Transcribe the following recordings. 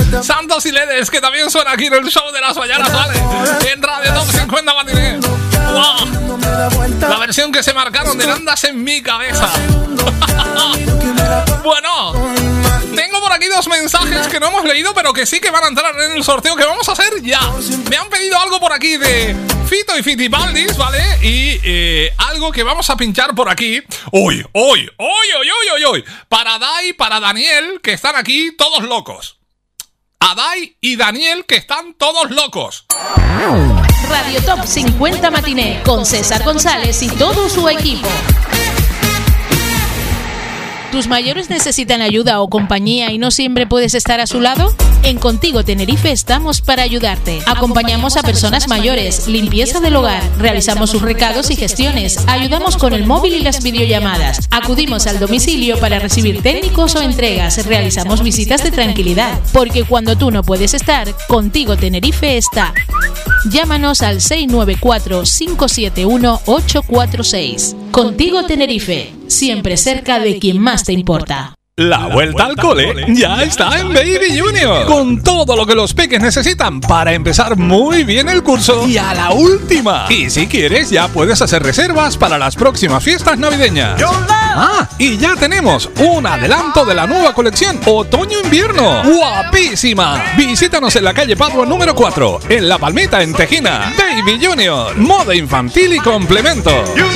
Santos y Ledes, que también suena aquí en el show de las mañanas, ¿vale? En Radio Top 50 Matiné. ¡Wow! La versión que se marcaron de Andas en mi cabeza. Bueno, tengo por aquí dos mensajes que no hemos leído, pero que sí que van a entrar en el sorteo que vamos a hacer ya. Me han pedido algo por aquí de Fito y Fitipaldis, ¿vale? Y algo que vamos a pinchar por aquí. Hoy. Para Dai, para Daniel, que están aquí todos locos. A Dai y Daniel, que están todos locos. Radio Top 50 Matiné, con César González y todo su equipo. ¿Tus mayores necesitan ayuda o compañía y no siempre puedes estar a su lado? En Contigo Tenerife estamos para ayudarte. Acompañamos a personas mayores, limpieza del hogar, realizamos sus recados y gestiones, ayudamos con el móvil y las videollamadas, acudimos al domicilio para recibir técnicos o entregas, realizamos visitas de tranquilidad, porque cuando tú no puedes estar, Contigo Tenerife está. Llámanos al 694-571-846. Contigo Tenerife, siempre cerca de quien más te importa. La vuelta al cole ya está en Baby Junior, con todo lo que los peques necesitan para empezar muy bien el curso y a la última. Y si quieres, ya puedes hacer reservas para las próximas fiestas navideñas. Y ya tenemos un adelanto de la nueva colección Otoño-Invierno. ¡Guapísima! Visítanos en la calle Padua número 4, en La Palmita, en Tejina. Baby Junior, moda infantil y complemento.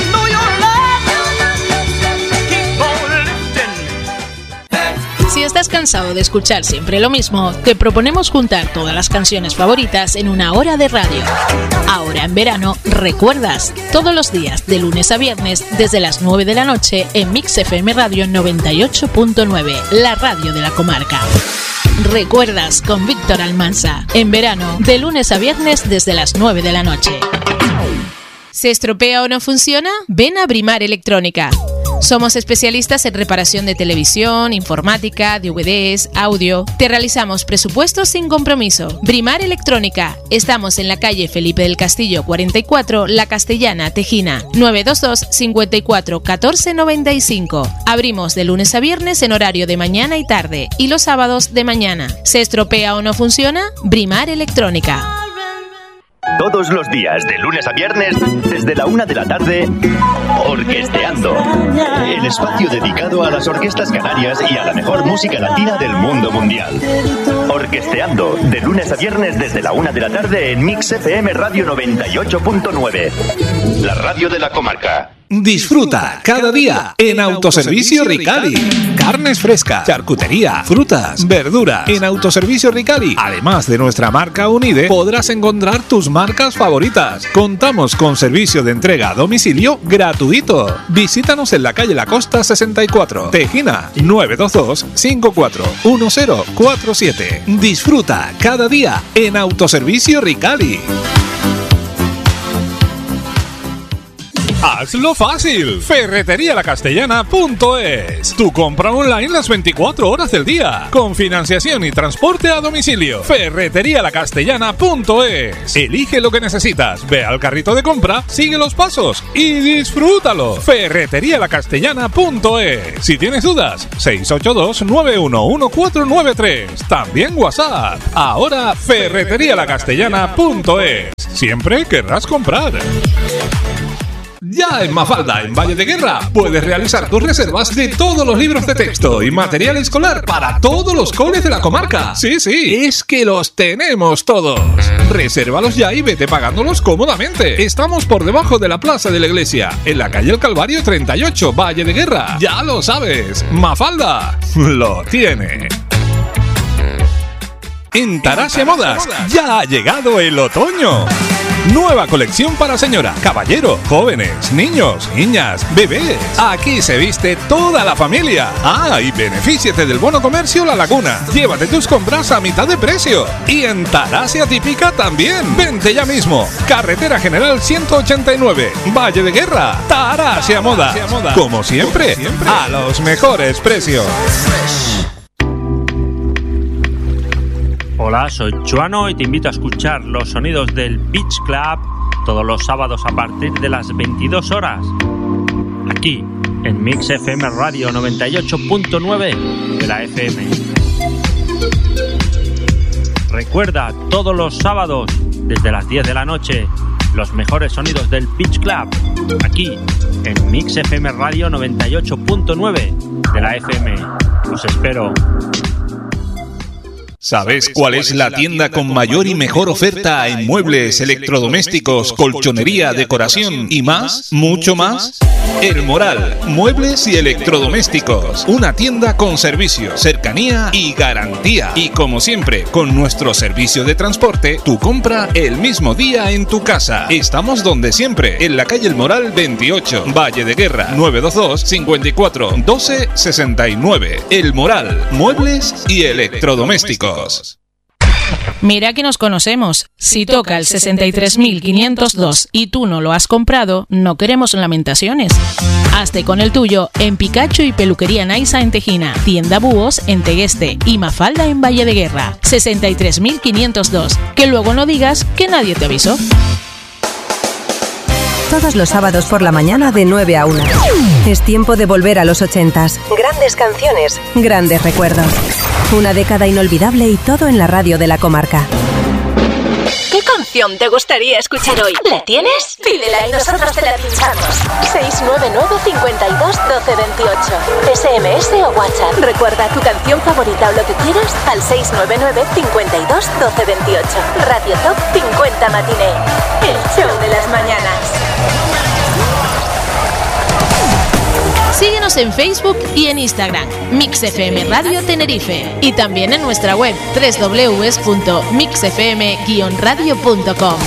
Si estás cansado de escuchar siempre lo mismo, te proponemos juntar todas las canciones favoritas en una hora de radio. Ahora en verano, ¿recuerdas? Todos los días, de lunes a viernes, desde las 9 de la noche, en Mix FM Radio 98.9, la radio de la comarca. ¿Recuerdas? Con Víctor Almanza. En verano, de lunes a viernes, desde las 9 de la noche. ¿Se estropea o no funciona? Ven a Brimar Electrónica. Somos especialistas en reparación de televisión, informática, DVDs, audio. Te realizamos presupuestos sin compromiso. Brimar Electrónica. Estamos en la calle Felipe del Castillo 44, La Castellana, Tejina. 922 54 14 95. Abrimos de lunes a viernes en horario de mañana y tarde y los sábados de mañana. ¿Se estropea o no funciona? Brimar Electrónica. Todos los días, de lunes a viernes, desde la 1 de la tarde, Orquesteando. El espacio dedicado a las orquestas canarias y a la mejor música latina del mundo mundial. Orquesteando, de lunes a viernes, desde la 1 de la tarde, en Mix FM Radio 98.9. La radio de la comarca. Disfruta cada día en Autoservicio Ricali. Carnes frescas, charcutería, frutas, verdura. En Autoservicio Ricali, además de nuestra marca Unide, podrás encontrar tus marcas favoritas. Contamos con servicio de entrega a domicilio gratuito. Visítanos en la calle La Costa 64, Tejina, 922 541047. Disfruta cada día en Autoservicio Ricali. Hazlo fácil. Ferreterialacastellana.es. Tu compra online las 24 horas del día, con financiación y transporte a domicilio. Ferreterialacastellana.es. Elige lo que necesitas, ve al carrito de compra, sigue los pasos y disfrútalo. Ferreterialacastellana.es. Si tienes dudas, 682-911-493. También WhatsApp. Ahora Ferreterialacastellana.es. Siempre querrás comprar. Ya en Mafalda, en Valle de Guerra, puedes realizar tus reservas de todos los libros de texto y material escolar para todos los coles de la comarca. Sí, es que los tenemos todos. Resérvalos ya y vete pagándolos cómodamente. Estamos por debajo de la Plaza de la Iglesia, en la calle El Calvario 38, Valle de Guerra. Ya lo sabes, Mafalda lo tiene. En Tarasia Modas ya ha llegado el otoño. Nueva colección para señora, caballero, jóvenes, niños, niñas, bebés. Aquí se viste toda la familia. Y benefíciate del bono comercio La Laguna. Llévate tus compras a mitad de precio. Y en Tarasia Típica también. Vente ya mismo. Carretera General 189, Valle de Guerra. Tarasia Moda. Como siempre, a los mejores precios. Hola, soy Chuano y te invito a escuchar los sonidos del Beach Club todos los sábados a partir de las 22 horas. Aquí, en Mix FM Radio 98.9 de la FM. Recuerda, todos los sábados, desde las 10 de la noche, los mejores sonidos del Beach Club, aquí en Mix FM Radio 98.9 de la FM. Os espero. ¿Sabes cuál es la tienda con mayor y mejor oferta en muebles, electrodomésticos, colchonería, decoración y más? ¿Mucho más? El Moral, muebles y electrodomésticos. Una tienda con servicio, cercanía y garantía. Y como siempre, con nuestro servicio de transporte, tu compra el mismo día en tu casa. Estamos donde siempre, en la calle El Moral 28, Valle de Guerra, 922 54 12 69. El Moral, muebles y electrodomésticos. Mira que nos conocemos. Si toca el 63.502 y tú no lo has comprado, no queremos lamentaciones. Hazte con el tuyo en Picacho y Peluquería Naisa en Tejina, Tienda Búhos en Tegueste y Mafalda en Valle de Guerra. 63.502. Que luego no digas que nadie te avisó. Todos los sábados por la mañana de 9 a 1. Es tiempo de volver a los 80s. Grandes canciones, grandes recuerdos. Una década inolvidable y todo en la radio de la comarca. ¿Qué canción te gustaría escuchar hoy? ¿La tienes? Pídela y nosotros te la pinchamos. 699 52 12 28. SMS o WhatsApp. Recuerda tu canción favorita o lo que quieras al 699 52 12 28. Radio Top 50 Matiné. El show de las mañanas. Síguenos en Facebook y en Instagram, Mix FM Radio Tenerife, y también en nuestra web www.mixfm-radio.com.